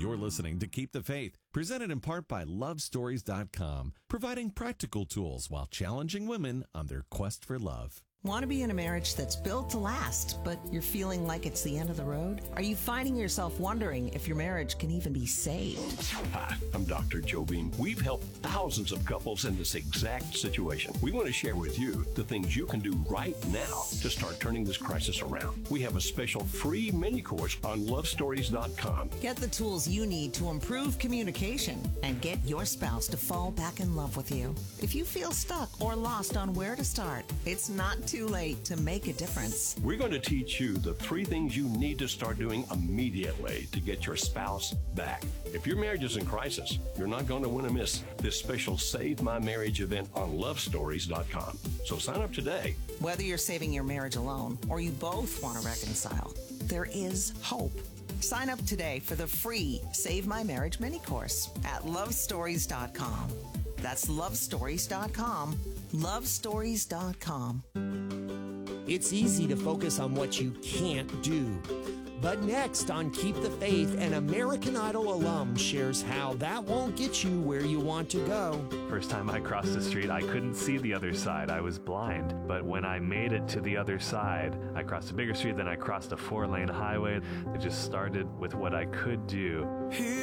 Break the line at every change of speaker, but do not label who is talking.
You're listening to Keep the Faith, presented in part by LoveStories.com, providing practical tools while challenging women on their quest for love.
Want to be in a marriage that's built to last, but you're feeling like it's the end of the road? Are you finding yourself wondering if your marriage can even be saved?
Hi, I'm Dr. Joe Beam. We've helped thousands of couples in this exact situation. We want to share with you the things you can do right now to start turning this crisis around. We have a special free mini course on lovestories.com.
Get the tools you need to improve communication and get your spouse to fall back in love with you. If you feel stuck or lost on where to start, it's not too late to make a difference.
We're going to teach you the 3 things you need to start doing immediately to get your spouse back. If your marriage is in crisis, you're not going to want to miss this special Save My Marriage event on lovestories.com. So sign up today.
Whether you're saving your marriage alone or you both want to reconcile, there is hope. Sign up today for the free Save My Marriage mini course at lovestories.com. That's lovestories.com. lovestories.com.
It's easy to focus on what you can't do. But next on Keep the Faith, an American Idol alum shares how that won't get you where you want to go.
First time I crossed the street, I couldn't see the other side. I was blind. But when I made it to the other side, I crossed a bigger street, then I crossed a 4-lane highway. I just started with what I could do.